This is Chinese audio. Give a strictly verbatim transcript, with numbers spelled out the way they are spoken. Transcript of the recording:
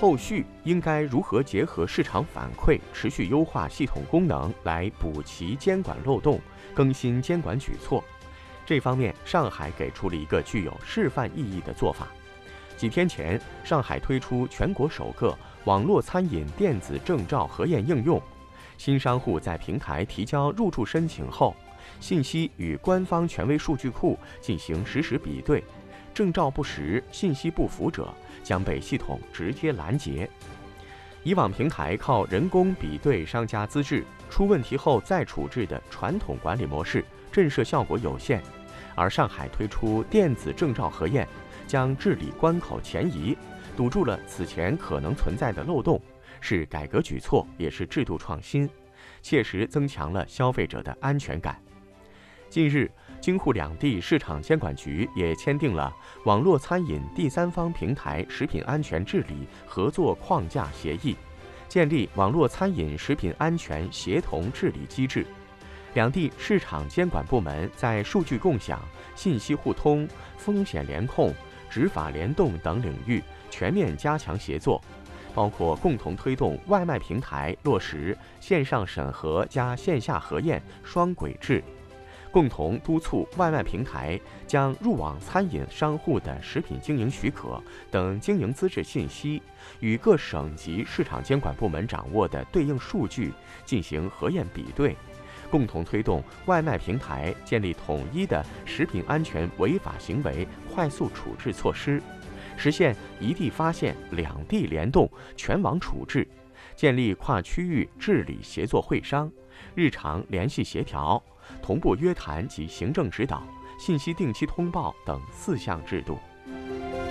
后续应该如何结合市场反馈，持续优化系统功能来补齐监管漏洞，更新监管举措？这方面，上海给出了一个具有示范意义的做法。几天前，上海推出全国首个网络餐饮电子证照核验应用，新商户在平台提交入驻申请后，信息与官方权威数据库进行实时比对，证照不实、信息不符者将被系统直接拦截。以往平台靠人工比对商家资质，出问题后再处置的传统管理模式，震慑效果有限。而上海推出电子证照核验，将治理关口前移，堵住了此前可能存在的漏洞，是改革举措，也是制度创新，切实增强了消费者的安全感。近日，京沪两地市场监管局也签订了网络餐饮第三方平台食品安全治理合作框架协议，建立网络餐饮食品安全协同治理机制。两地市场监管部门在数据共享、信息互通、风险联控、执法联动等领域全面加强协作，包括共同推动外卖平台落实线上审核加线下核验双轨制，共同督促外卖平台将入网餐饮商户的食品经营许可等经营资质信息与各省级市场监管部门掌握的对应数据进行核验比对，共同推动外卖平台建立统一的食品安全违法行为快速处置措施，实现一地发现、两地联动、全网处置，建立跨区域治理协作会商，日常联系协调、同步约谈及行政指导、信息定期通报等四项制度。